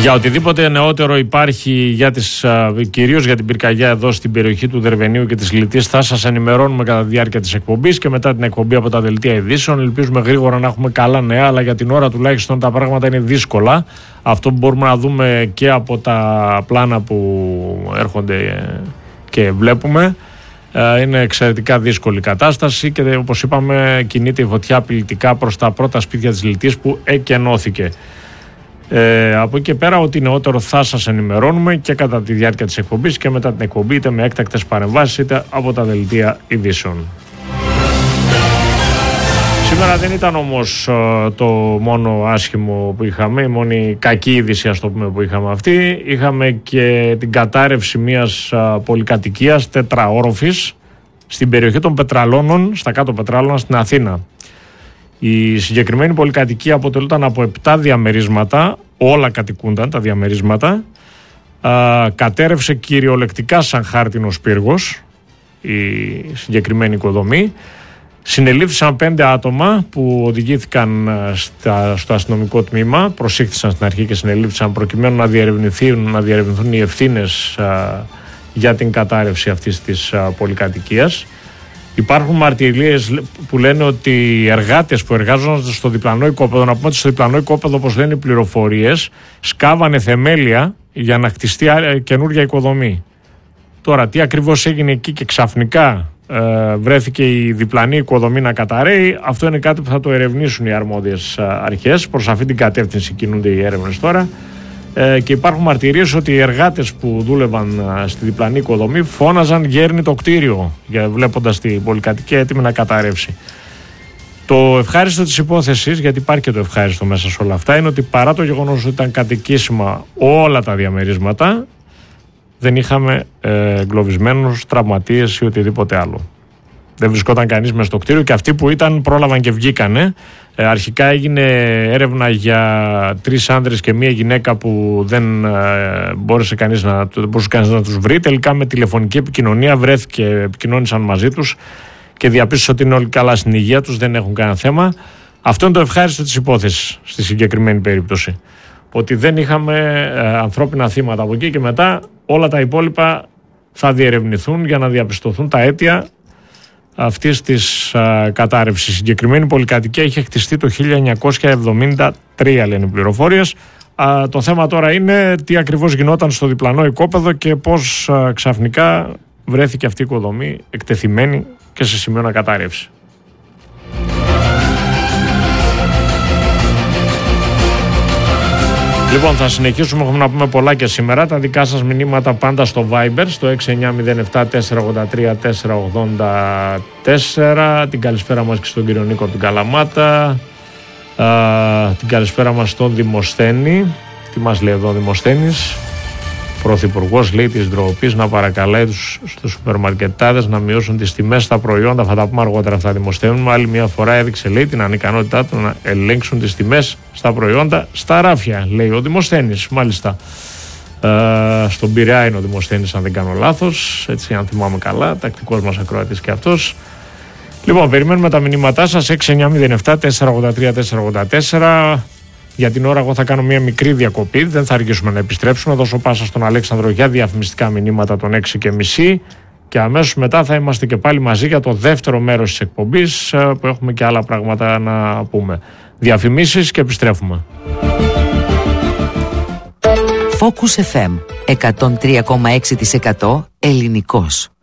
Για οτιδήποτε νεότερο υπάρχει κυρίως για την πυρκαγιά εδώ στην περιοχή του Δερβενίου και της Λιτής, θα σας ενημερώνουμε κατά τη διάρκεια της εκπομπής και μετά την εκπομπή από τα δελτία ειδήσεων. Ελπίζουμε γρήγορα να έχουμε καλά νέα, αλλά για την ώρα τουλάχιστον τα πράγματα είναι δύσκολα. Αυτό που μπορούμε να δούμε και από τα πλάνα που έρχονται και βλέπουμε, είναι εξαιρετικά δύσκολη κατάσταση και όπως είπαμε κινείται η φωτιά απειλητικά προς τα πρώτα σπίτια της Λιτής που εκενώθηκε. Από εκεί και πέρα ό,τι νεότερο θα σας ενημερώνουμε και κατά τη διάρκεια της εκπομπής και μετά την εκπομπή, είτε με έκτακτες παρεμβάσεις είτε από τα δελτία ειδήσεων. Σήμερα δεν ήταν όμως το μόνο άσχημο που είχαμε, η μόνη κακή είδηση ας το πούμε που είχαμε αυτή. Είχαμε και την κατάρρευση μιας πολυκατοικίας τετραόροφης στην περιοχή των Πετραλώνων, στα κάτω Πετράλωνα στην Αθήνα. Η συγκεκριμένη πολυκατοικία αποτελούταν από 7 διαμερίσματα, όλα κατοικούνταν τα διαμερίσματα. Κατέρευσε κυριολεκτικά σαν χάρτινος πύργος η συγκεκριμένη οικοδομή. Συνελήφθησαν 5 άτομα που οδηγήθηκαν στο αστυνομικό τμήμα, προσήχθησαν στην αρχή και συνελήφθησαν προκειμένου να διερευνηθούν οι ευθύνες για την κατάρρευση αυτής της πολυκατοικίας. Υπάρχουν μαρτυρίες που λένε ότι οι εργάτες που εργάζονταν στο διπλανό οικόπεδο, να πούμε ότι στο διπλανό οικόπεδο, όπως λένε οι πληροφορίες, σκάβανε θεμέλια για να χτιστεί καινούργια οικοδομή. Τώρα, τι ακριβώς έγινε εκεί και ξαφνικά βρέθηκε η διπλανή οικοδομή να καταρρέει, αυτό είναι κάτι που θα το ερευνήσουν οι αρμόδιες αρχές. Προς αυτή την κατεύθυνση κινούνται οι έρευνες τώρα. Και υπάρχουν μαρτυρίες ότι οι εργάτες που δούλευαν στη διπλανή οικοδομή φώναζαν «Γέρνει το κτίριο», βλέποντας την πολυκατοικία έτοιμη να καταρρεύσει. Το ευχάριστο της υπόθεσης, γιατί υπάρχει και το ευχάριστο μέσα σε όλα αυτά, είναι ότι παρά το γεγονός ότι ήταν κατοικήσιμα όλα τα διαμερίσματα, δεν είχαμε εγκλωβισμένους, τραυματίες ή οτιδήποτε άλλο. Δεν βρισκόταν κανείς μες στο κτίριο και αυτοί που ήταν πρόλαβαν και βγήκανε. Αρχικά έγινε έρευνα για 3 άνδρες και 1 γυναίκα που δεν μπορούσε κανείς να τους βρει. Τελικά με τηλεφωνική επικοινωνία επικοινώνησαν μαζί τους και διαπίστωσαν ότι είναι όλοι καλά στην υγεία τους, δεν έχουν κανένα θέμα. Αυτό είναι το ευχάριστο της υπόθεσης στη συγκεκριμένη περίπτωση. Ότι δεν είχαμε ανθρώπινα θύματα από εκεί και μετά όλα τα υπόλοιπα θα διερευνηθούν για να διαπιστωθούν τα αίτια αυτής της κατάρρευσης. Η συγκεκριμένη πολυκατοικία είχε χτιστεί το 1973, λένε οι πληροφορίες. Το θέμα τώρα είναι τι ακριβώς γινόταν στο διπλανό οικόπεδο και πώς ξαφνικά βρέθηκε αυτή η οικοδομή εκτεθειμένη και σε σημείο να κατάρρευσει. Λοιπόν, θα συνεχίσουμε, έχουμε να πούμε πολλά και σήμερα. Τα δικά σας μηνύματα πάντα στο Viber, στο 6907-483-484. Την καλησπέρα μας και στον κύριο Νίκο από την Καλαμάτα. Την καλησπέρα μας στον Δημοσθένη. Τι μας λέει εδώ ο Δημοσθένης? Πρωθυπουργός, λέει, της ντροπής να παρακαλάει στους σούπερμαρκετάδες να μειώσουν τις τιμές στα προϊόντα. Θα τα πούμε αργότερα αυτά, Δημοσθένη. Άλλη μια φορά έδειξε, λέει, την ανικανότητά του να ελέγξουν τις τιμές στα προϊόντα στα ράφια, λέει ο Δημοσθένης. Μάλιστα. Στον Πειραιά είναι ο Δημοσθένης, αν δεν κάνω λάθος. Έτσι, αν θυμάμαι καλά, τακτικός μας ακροατής και αυτός. Λοιπόν, περιμένουμε τα μηνύματά σας. 6907-483-484. Για την ώρα εγώ θα κάνω μια μικρή διακοπή, δεν θα αργήσουμε να επιστρέψουμε. Δώσω πάσα στον Αλέξανδρο για διαφημιστικά μηνύματα των 6:30 και αμέσως μετά θα είμαστε και πάλι μαζί για το δεύτερο μέρος της εκπομπής που έχουμε και άλλα πράγματα να πούμε. Διαφημίσεις και επιστρέφουμε. Focus FM 103,6% ελληνικός.